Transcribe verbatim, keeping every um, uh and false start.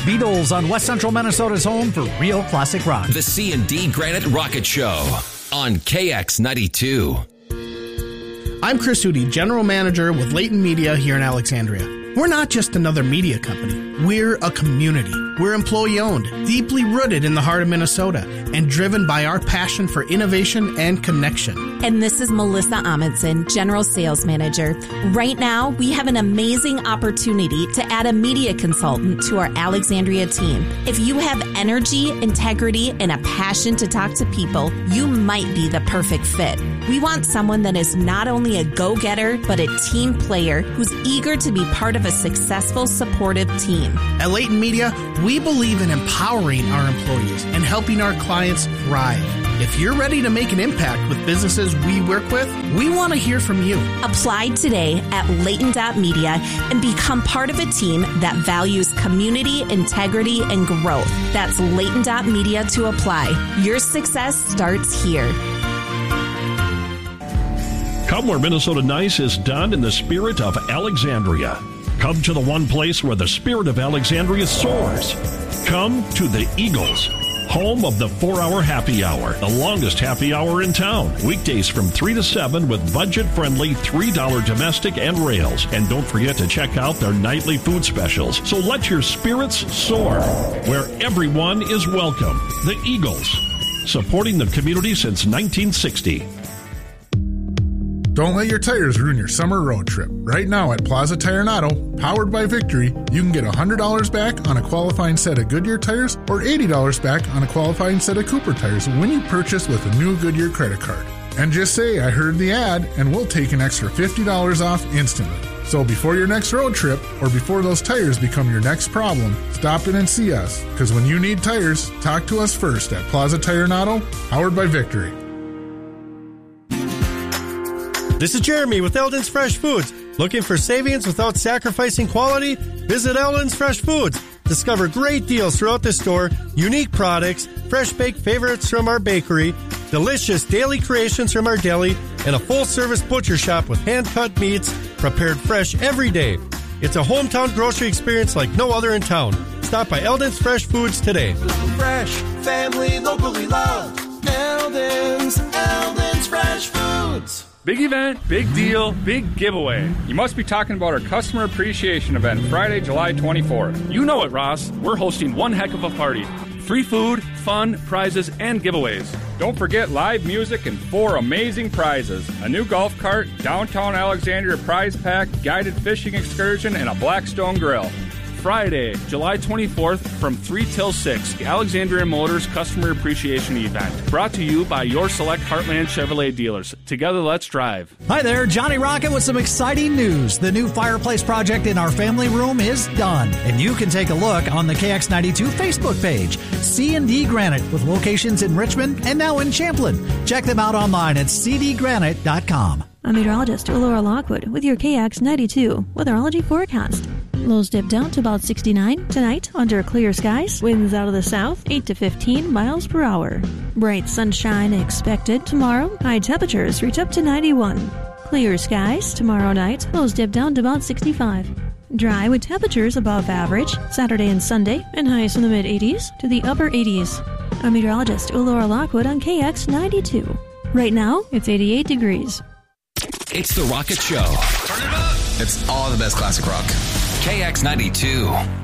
Beatles on West Central Minnesota's home for real classic rock. The C and D Granite Rocket Show on K X ninety-two. I'm Chris Hootie, General Manager with Leighton Media here in Alexandria. We're not just another media company. We're a community. We're employee-owned, deeply rooted in the heart of Minnesota, and driven by our passion for innovation and connection. And this is Melissa Amundsen, General Sales Manager. Right now, we have an amazing opportunity to add a media consultant to our Alexandria team. If you have energy, integrity, and a passion to talk to people, you might be the perfect fit. We want someone that is not only a go-getter, but a team player who's eager to be part of a successful, supportive team. At Leighton Media, we believe in empowering our employees and helping our clients thrive. If you're ready to make an impact with businesses we work with, we want to hear from you. Apply today at Leighton dot media and become part of a team that values community, integrity, and growth. That's Leighton dot media to apply. Your success starts here. Come where Minnesota Nice is done in the spirit of Alexandria. Come to the one place where the spirit of Alexandria soars. Come to the Eagles, home of the four-hour happy hour, the longest happy hour in town. Weekdays from three to seven with budget-friendly three dollars domestic and rails. And don't forget to check out their nightly food specials. So let your spirits soar, where everyone is welcome. The Eagles, supporting the community since nineteen sixty. Don't let your tires ruin your summer road trip. Right now at Plaza Tire and Auto, powered by Victory, you can get one hundred dollars back on a qualifying set of Goodyear tires or eighty dollars back on a qualifying set of Cooper tires when you purchase with a new Goodyear credit card. And just say, I heard the ad, and we'll take an extra fifty dollars off instantly. So before your next road trip, or before those tires become your next problem, stop in and see us. Because when you need tires, talk to us first at Plaza Tire and Auto, powered by Victory. This is Jeremy with Eldon's Fresh Foods. Looking for savings without sacrificing quality? Visit Eldon's Fresh Foods. Discover great deals throughout the store, unique products, fresh baked favorites from our bakery, delicious daily creations from our deli, and a full-service butcher shop with hand-cut meats prepared fresh every day. It's a hometown grocery experience like no other in town. Stop by Eldon's Fresh Foods today. Fresh, family, locally loved. Eldon's, Eldon's Fresh Foods. Big event, big deal, big giveaway. You must be talking about our Customer Appreciation Event, Friday, July twenty-fourth. You know it, Ross. We're hosting one heck of a party. Free food, fun, prizes, and giveaways. Don't forget live music and four amazing prizes. A new golf cart, downtown Alexandria prize pack, guided fishing excursion, and a Blackstone grill. Friday, July twenty-fourth from three till six, Alexandria Motors Customer Appreciation Event. Brought to you by your select Heartland Chevrolet dealers. Together, let's drive. Hi there, Johnny Rocket with some exciting news. The new fireplace project in our family room is done, and you can take a look on the K X ninety-two Facebook page. C and D Granite with locations in Richmond and now in Champlin. Check them out online at c d granite dot com. I'm meteorologist Laura Lockwood with your K X ninety-two weatherology forecast. Lows dip down to about sixty-nine tonight under clear skies. Winds out of the south, eight to fifteen miles per hour. Bright sunshine expected tomorrow. High temperatures reach up to ninety-one. Clear skies tomorrow night. Lows dip down to about sixty-five. Dry with temperatures above average Saturday and Sunday, and highs from the mid-eighties to the upper eighties. I'm meteorologist Laura Lockwood on K X ninety-two. Right now, it's eighty-eight degrees. It's The Rocket Show. Turn it up! It's all the best classic rock. K X ninety-two.